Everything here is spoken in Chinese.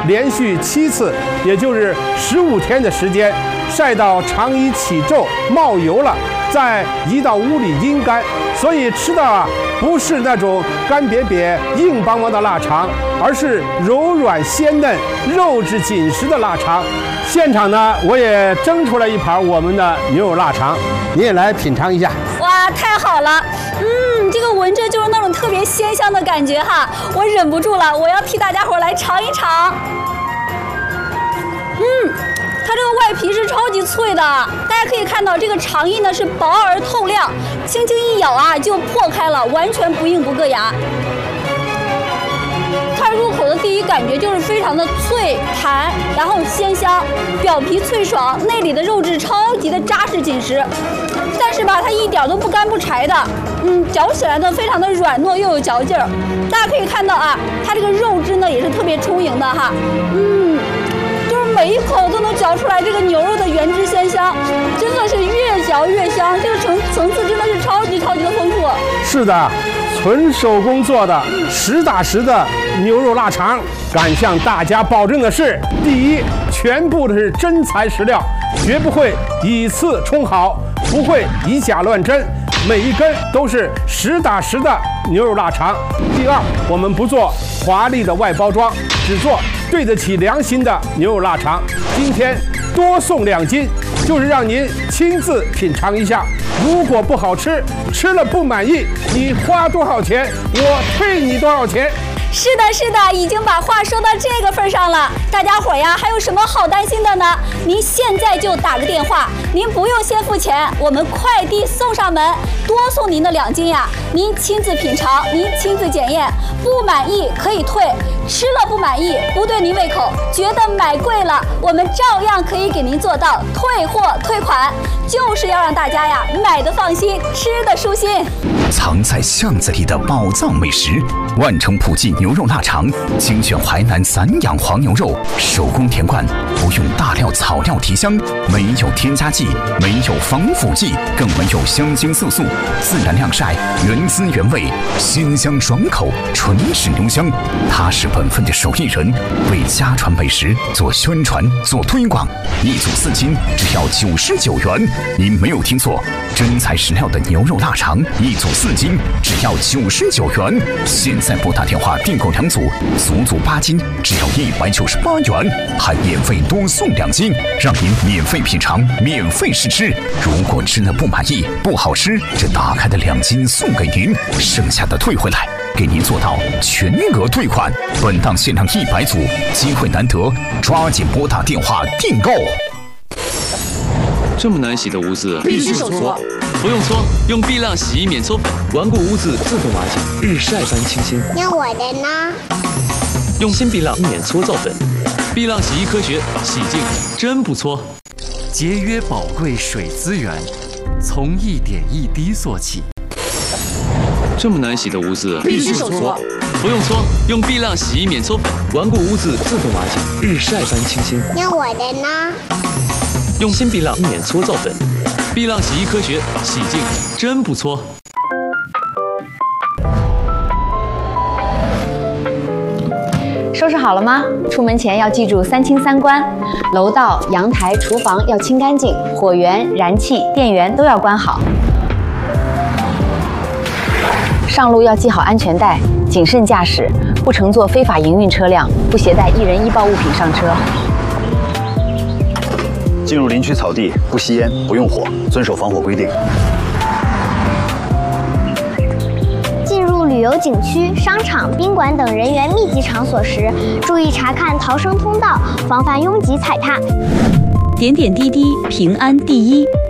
连续7次，也就是15天的时间，晒到肠衣起皱冒油了，再移到屋里阴干。所以吃的不是那种干瘪瘪硬邦邦的腊肠，而是柔软鲜嫩肉质紧实的腊肠。现场呢，我也蒸出来一盘我们的牛肉腊肠，你也来品尝一下。 哇，太好了！这个闻着就是那种特别鲜香的感觉哈，我忍不住了，我要替大家伙来尝一尝。它这个外皮是超级脆的，大家可以看到这个肠衣呢是薄而透亮，轻轻一咬啊就破开了，完全不硬不硌牙。它入口的第一感觉就是非常的脆弹，然后鲜香，表皮脆爽，内里的肉质超级的扎实紧实。但是吧，它一点都不干不柴的，嚼起来呢非常的软糯又有嚼劲儿。大家可以看到啊，它这个肉汁呢也是特别充盈的哈，就是每一口都能嚼出来这个牛肉的原汁鲜香，真的是越嚼越香，这个层次真的是超级的丰富。 是的，纯手工做的实打实的牛肉腊肠，敢向大家保证的是，第一，全部的是真材实料，绝不会以次充好，不会以假乱真，每一根都是实打实的牛肉腊肠。第二，我们不做华丽的外包装，只做对得起良心的牛肉腊肠。今天多送2斤，就是让您亲自品尝一下。如果不好吃，吃了不满意，你花多少钱，我退你多少钱。 是的，已经把话说到这个份上了。大家伙呀，还有什么好担心的呢？您现在就打个电话，您不用先付钱，我们快递送上门，多送您的2斤呀。您亲自品尝，您亲自检验，不满意可以退，吃了不满意，不对您胃口，觉得买贵了，我们照样可以给您做到退货退款，就是要让大家呀买的放心，吃的舒心。 藏在巷子里的宝藏美食，万城普记牛肉腊肠，精选淮南散养黄牛肉，手工填灌，不用大料草料提香，没有添加剂，没有防腐剂，更没有香精色素，自然晾晒，原汁原味，鲜香爽口，纯是牛香。他是本分的手艺人，为家传美食做宣传做推广，一组4斤只要99元。您没有听错，真材实料的牛肉腊肠，一组4斤只要99元。现在拨打电话订购2组，足足8斤只要198元，还免费多送2斤，让您免费品尝，免费试吃。如果吃了不满意不好吃，这打开的2斤送给您，剩下的退回来，给您做到全额退款。本档限量100组，机会难得，抓紧拨打电话订购。 这么难洗的污渍， 必须手搓。 不用搓，用碧亮洗衣免搓粉，顽固污渍自动瓦解，日晒般清新。 那我的呢？ 用新碧亮免搓皂粉，碧亮洗衣科学，洗净真不搓。 节约宝贵水资源，从一点一滴做起。 这么难洗的污渍， 必须手搓。 不用搓，用碧亮洗衣免搓粉，顽固污渍自动瓦解，日晒般清新。 那我的呢？ 用新碧亮免搓皂粉，碧亮洗衣科学，洗净真不搓。 收拾好了吗？出门前要记住3清3关，楼道、阳台、厨房要清干净，火源、燃气、电源都要关好。上路要系好安全带，谨慎驾驶，不乘坐非法营运车辆，不携带易燃易爆物品上车。 进入林区草地，不吸烟，不用火，遵守防火规定。 进入旅游景区、商场、宾馆等人员密集场所时，注意查看逃生通道，防范拥挤踩踏。 点点滴滴，平安第一。